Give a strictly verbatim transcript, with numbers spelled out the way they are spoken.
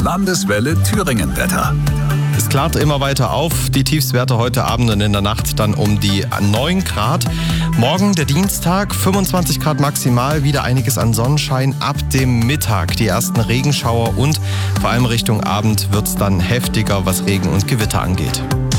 Landeswelle Thüringen Wetter. Es klart immer weiter auf. Die Tiefstwerte heute Abend und in der Nacht dann um die neun Grad. Morgen, der Dienstag, fünfundzwanzig Grad maximal, wieder einiges an Sonnenschein. Ab dem Mittag die ersten Regenschauer und vor allem Richtung Abend wird es dann heftiger, was Regen und Gewitter angeht.